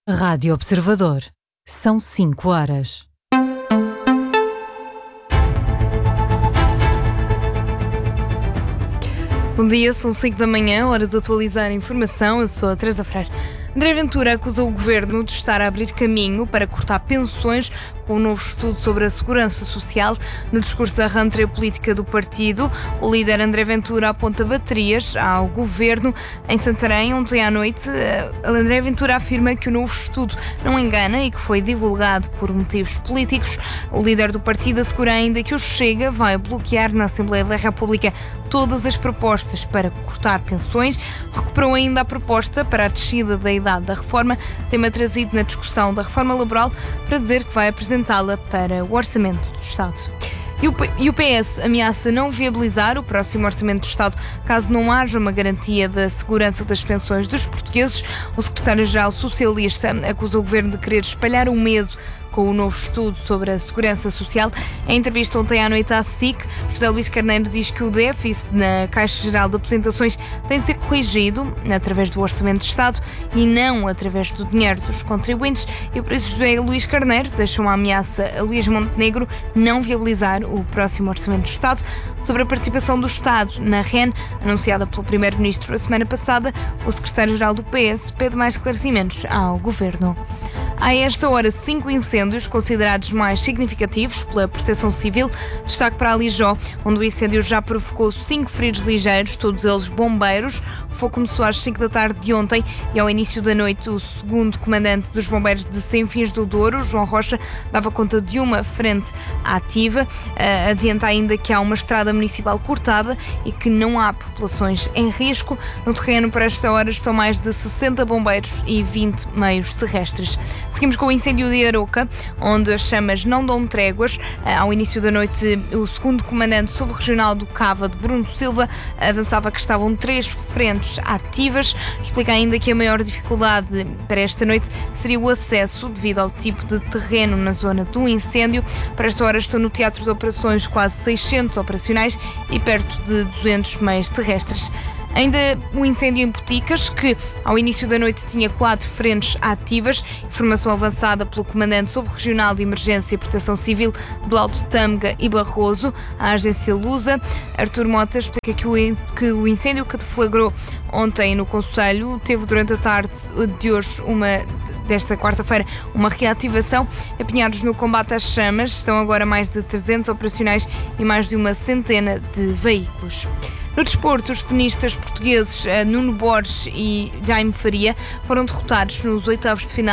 Rádio Observador. São 5 horas. Bom dia, são 5 da manhã, hora de atualizar a informação. Eu sou a Teresa Freire. André Ventura acusou o governo de estar a abrir caminho para cortar pensões com um novo estudo sobre a segurança social. No discurso da rentrée política do partido, o líder André Ventura aponta baterias ao governo. Em Santarém, ontem à noite, André Ventura afirma que o novo estudo não engana e que foi divulgado por motivos políticos. O líder do partido assegura ainda que o Chega vai bloquear na Assembleia da República todas as propostas para cortar pensões. Recuperou ainda a proposta para a descida da idade da reforma, tema trazido na discussão da reforma laboral, para dizer que vai apresentá-la para o Orçamento do Estado. E o PS ameaça não viabilizar o próximo Orçamento do Estado caso não haja uma garantia da segurança das pensões dos portugueses. O secretário-geral socialista acusou o governo de querer espalhar o medo com o novo estudo sobre a segurança social. Em entrevista ontem à noite à SIC, José Luís Carneiro diz que o déficit na Caixa Geral de Aposentações tem de ser corrigido através do Orçamento de Estado e não através do dinheiro dos contribuintes, e por isso José Luís Carneiro deixou uma ameaça a Luís Montenegro não viabilizar o próximo Orçamento de Estado. Sobre a participação do Estado na REN, anunciada pelo Primeiro-Ministro a semana passada, o secretário-geral do PS pede mais esclarecimentos ao Governo. Há esta hora 5 incêndios considerados mais significativos pela Proteção Civil. Destaque para Alijó, onde o incêndio já provocou 5 feridos ligeiros, todos eles bombeiros. O fogo começou às 5 da tarde de ontem e ao início da noite o segundo comandante dos bombeiros de Sinfins do Douro, João Rocha, dava conta de uma frente ativa. Adianta ainda que há uma estrada municipal cortada e que não há populações em risco. No terreno, para esta hora, estão mais de 60 bombeiros e 20 meios terrestres. Seguimos com o incêndio de Aroca, onde as chamas não dão tréguas. Ao início da noite, o segundo comandante subregional do Cávado, Bruno Silva, avançava que estavam 3 frentes ativas. Explica ainda que a maior dificuldade para esta noite seria o acesso, devido ao tipo de terreno na zona do incêndio. Para esta hora estão no teatro de operações quase 600 operacionais e perto de 200 meios terrestres. Ainda o incêndio em Boticas, que ao início da noite tinha 4 frentes ativas. Informação avançada pelo comandante subregional de Emergência e Proteção Civil do Alto Tâmega e Barroso, a agência Lusa. Artur Mota explica que o incêndio que deflagrou ontem no Conselho teve durante a tarde de hoje desta quarta-feira, uma reativação. Empenhados no combate às chamas, estão agora mais de 300 operacionais e mais de uma centena de veículos. No desporto, os tenistas portugueses Nuno Borges e Jaime Faria foram derrotados nos oitavos de final